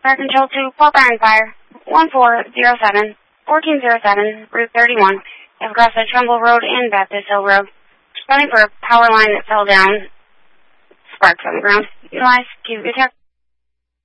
Fire control to Fort Bryan Fire, 1407, 1407, Route 31. You have crossed the Trumbull Road and Baptist Hill Road. Responding for a power line that fell down. Sparks on the ground. Utilize. Keep your